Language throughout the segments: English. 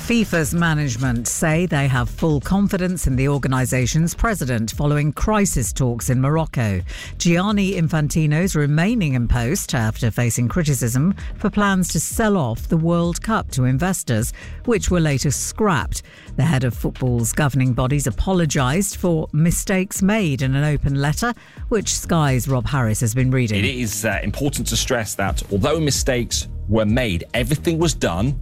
FIFA's management say they have full confidence in the organisation's president following crisis talks in Morocco. Gianni Infantino's remaining in post after facing criticism for plans to sell off the World Cup to investors, which were later scrapped. The head of football's governing bodies apologised for mistakes made in an open letter, which Sky's Rob Harris has been reading. It is important to stress that although mistakes were made, everything was done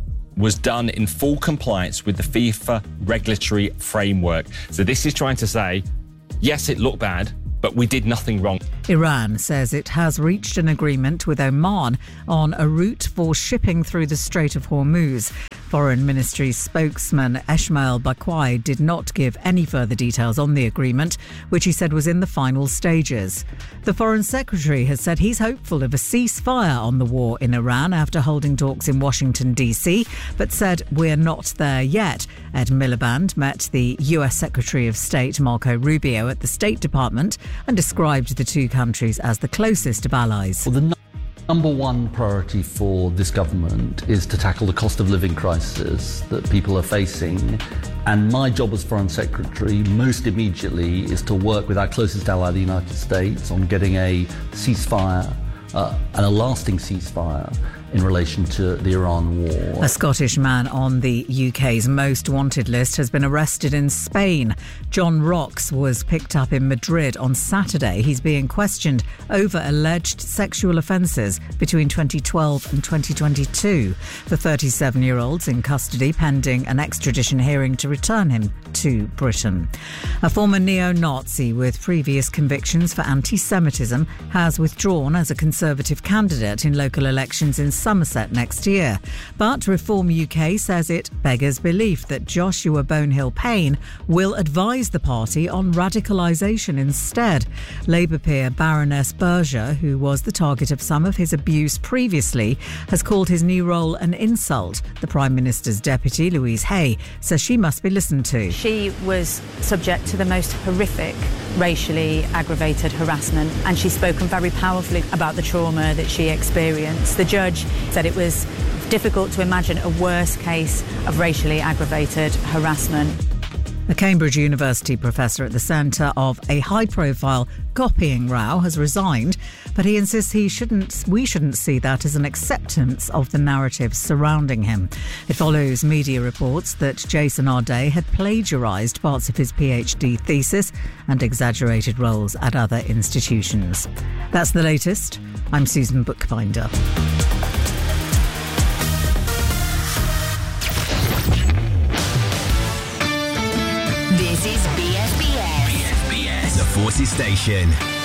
in full compliance with the FIFA regulatory framework. So this is trying to say, yes, it looked bad, but we did nothing wrong. Iran says it has reached an agreement with Oman on a route for shipping through the Strait of Hormuz. Foreign Ministry spokesman Esmail Bakwai did not give any further details on the agreement, which he said was in the final stages. The Foreign Secretary has said he's hopeful of a ceasefire on the war in Iran after holding talks in Washington, D.C., but said we're not there yet. Ed Miliband met the US Secretary of State Marco Rubio at the State Department and described the two countries as the closest of allies. Well, the number one priority for this government is to tackle the cost of living crisis that people are facing. And my job as Foreign Secretary, most immediately, is to work with our closest ally, the United States, on getting a ceasefire, and a lasting ceasefire, in relation to the Iran war. A Scottish man on the UK's most wanted list has been arrested in Spain. John Rocks was picked up in Madrid on Saturday. He's being questioned over alleged sexual offences between 2012 and 2022. The 37-year-old's in custody pending an extradition hearing to return him to Britain. A former neo-Nazi with previous convictions for anti-Semitism has withdrawn as a Conservative candidate in local elections in Somerset next year. But Reform UK says it beggars belief that Joshua Bonehill Payne will advise the party on radicalisation instead. Labour peer Baroness Berger, who was the target of some of his abuse previously, has called his new role an insult. The Prime Minister's deputy, Louise Hay, says she must be listened to. She was subject to the most horrific racially aggravated harassment, and she's spoken very powerfully about the trauma that she experienced. The judge said it was difficult to imagine a worse case of racially aggravated harassment. A Cambridge University professor at the centre of a high-profile copying row has resigned, but he insists we shouldn't see that as an acceptance of the narrative surrounding him. It follows media reports that Jason Arday had plagiarised parts of his PhD thesis and exaggerated roles at other institutions. That's the latest. I'm Susan Bookbinder. This is BFBS. BFBS, the Forces Station.